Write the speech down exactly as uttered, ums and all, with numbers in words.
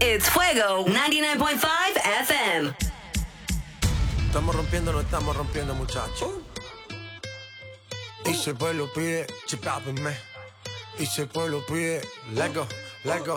It's Fuego ninety-nine point five F M. Estamos rompiendo, no estamos rompiendo, muchachos. Y si el pueblo pide, chipápenme. Y si el pueblo pide, let go, let go.